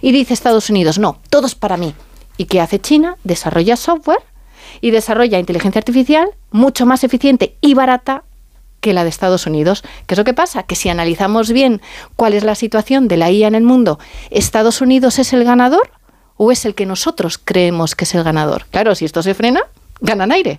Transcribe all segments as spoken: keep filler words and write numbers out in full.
Y dice Estados Unidos, no, todo es para mí. ¿Y qué hace China? Desarrolla software y desarrolla inteligencia artificial mucho más eficiente y barata que la de Estados Unidos. ¿Qué es lo que pasa? Que si analizamos bien cuál es la situación de la I A en el mundo, ¿Estados Unidos es el ganador o es el que nosotros creemos que es el ganador? Claro, si esto se frena, ganan aire.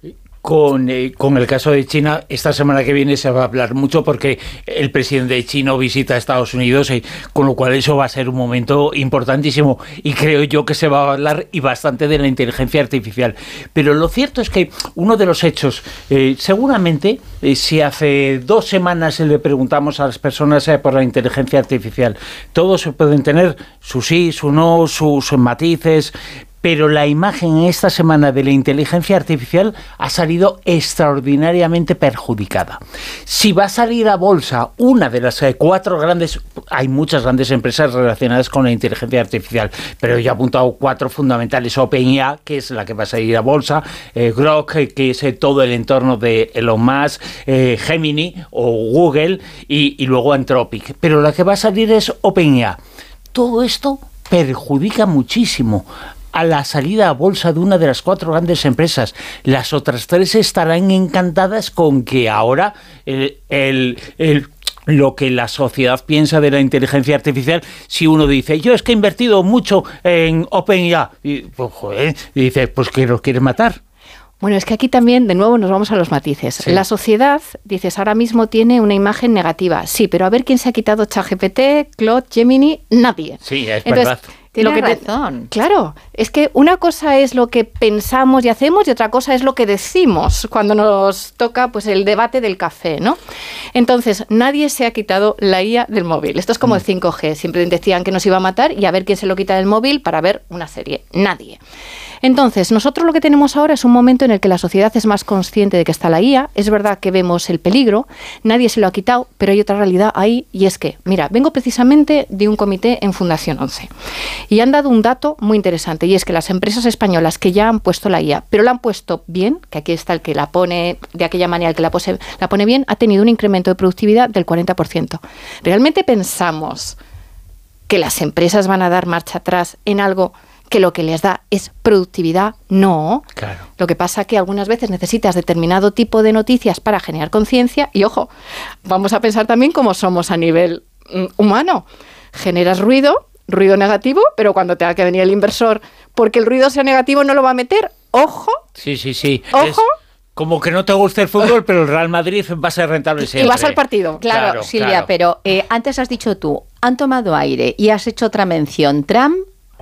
Con, eh, con el caso de China, esta semana que viene se va a hablar mucho porque el presidente chino visita a Estados Unidos, eh, con lo cual eso va a ser un momento importantísimo y creo yo que se va a hablar y bastante de la inteligencia artificial. Pero lo cierto es que uno de los hechos, eh, seguramente, eh, si hace dos semanas le preguntamos a las personas eh, por la inteligencia artificial, todos pueden tener su sí, su no, sus matices, pero la imagen esta semana de la inteligencia artificial ha salido extraordinariamente perjudicada. Si va a salir a bolsa una de las eh, cuatro grandes, hay muchas grandes empresas relacionadas con la inteligencia artificial, pero yo he apuntado cuatro fundamentales: OpenAI, que es la que va a salir a bolsa, eh, Grok, que es eh, todo el entorno de Elon Musk, eh, Gemini o Google y, y luego Anthropic. Pero la que va a salir es OpenAI. Todo esto perjudica muchísimo a la salida a bolsa de una de las cuatro grandes empresas. Las otras tres estarán encantadas con que ahora el, el, el lo que la sociedad piensa de la inteligencia artificial, si uno dice, yo es que he invertido mucho en OpenAI, y, pues, joder, y dice, pues que los quieres matar. Bueno, es que aquí también, de nuevo, nos vamos a los matices. Sí. La sociedad, dices, ahora mismo tiene una imagen negativa. Sí, pero a ver quién se ha quitado ChatGPT, Claude, Gemini, nadie. Sí, es Entonces, verdad. Tiene lo que razón. Te, claro, es que una cosa es lo que pensamos y hacemos y otra cosa es lo que decimos cuando nos toca pues el debate del café, ¿no? Entonces, nadie se ha quitado la I A del móvil. Esto es como mm. el cinco G. Siempre decían que nos iba a matar y a ver quién se lo quita del móvil para ver una serie. Nadie. Entonces, nosotros lo que tenemos ahora es un momento en el que la sociedad es más consciente de que está la I A. Es verdad que vemos el peligro, nadie se lo ha quitado, pero hay otra realidad ahí y es que, mira, vengo precisamente de un comité en Fundación once y han dado un dato muy interesante y es que las empresas españolas que ya han puesto la I A, pero la han puesto bien, que aquí está el que la pone de aquella manera, el que la, pose, la pone bien, ha tenido un incremento de productividad del cuarenta por ciento. ¿Realmente pensamos que las empresas van a dar marcha atrás en algo que lo que les da es productividad? No. Claro. Lo que pasa que algunas veces necesitas determinado tipo de noticias para generar conciencia y, ojo, vamos a pensar también cómo somos a nivel mm, humano. Generas ruido, ruido negativo, pero cuando tenga que venir el inversor porque el ruido sea negativo no lo va a meter. ¡Ojo! Sí, sí, sí. ¡Ojo! Es como que no te gusta el fútbol, pero el Real Madrid va a ser rentable siempre. Y vas al partido. Claro, claro Silvia, claro. pero eh, antes has dicho tú, han tomado aire y has hecho otra mención. Trump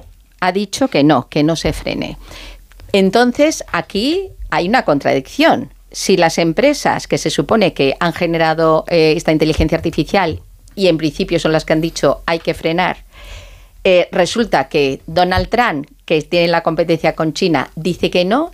ha dicho que no, que no se frene. Entonces, aquí hay una contradicción. Si las empresas que se supone que han generado eh, esta inteligencia artificial y en principio son las que han dicho hay que frenar, eh, resulta que Donald Trump, que tiene la competencia con China, dice que no,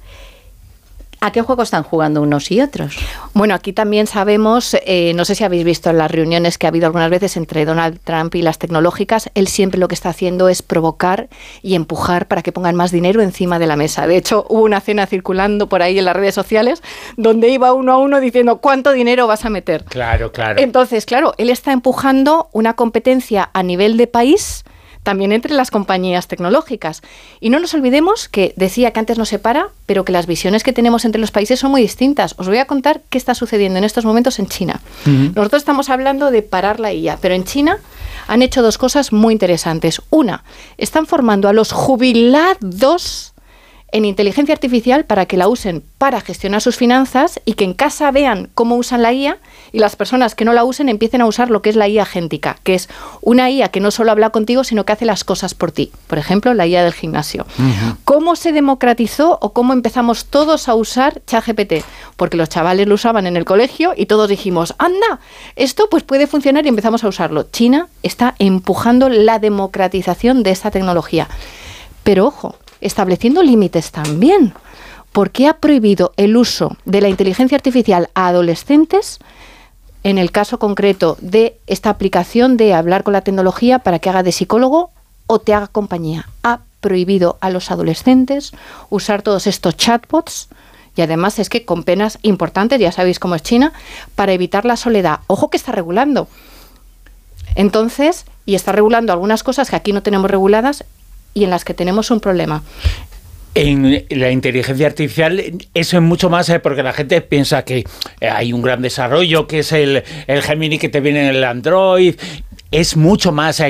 ¿a qué juego están jugando unos y otros? Bueno, aquí también sabemos, eh, no sé si habéis visto en las reuniones que ha habido algunas veces entre Donald Trump y las tecnológicas, él siempre lo que está haciendo es provocar y empujar para que pongan más dinero encima de la mesa. De hecho, hubo una cena circulando por ahí en las redes sociales donde iba uno a uno diciendo ¿cuánto dinero vas a meter? Claro, claro. Entonces, claro, él está empujando una competencia a nivel de país también entre las compañías tecnológicas. Y no nos olvidemos que decía que antes no se para, pero que las visiones que tenemos entre los países son muy distintas. Os voy a contar qué está sucediendo en estos momentos en China. Uh-huh. Nosotros estamos hablando de parar la I A, pero en China han hecho dos cosas muy interesantes. Una, están formando a los jubilados en inteligencia artificial para que la usen para gestionar sus finanzas y que en casa vean cómo usan la I A y las personas que no la usen empiecen a usar lo que es la I A agéntica, que es una I A que no solo habla contigo, sino que hace las cosas por ti. Por ejemplo, la I A del gimnasio. Uh-huh. ¿Cómo se democratizó o cómo empezamos todos a usar ChatGPT? Porque los chavales lo usaban en el colegio y todos dijimos, anda, esto pues puede funcionar y empezamos a usarlo. China está empujando la democratización de esta tecnología. Pero ojo, estableciendo límites también, porque ha prohibido el uso de la inteligencia artificial a adolescentes en el caso concreto de esta aplicación de hablar con la tecnología para que haga de psicólogo o te haga compañía. Ha prohibido a los adolescentes usar todos estos chatbots y además es que con penas importantes, ya sabéis cómo es China, para evitar la soledad. Ojo que está regulando. Entonces, y está regulando algunas cosas que aquí no tenemos reguladas y en las que tenemos un problema. En la inteligencia artificial eso es mucho más, eh, porque la gente piensa que eh, hay un gran desarrollo, que es el, el Gemini que te viene en el Android. Es mucho más eh,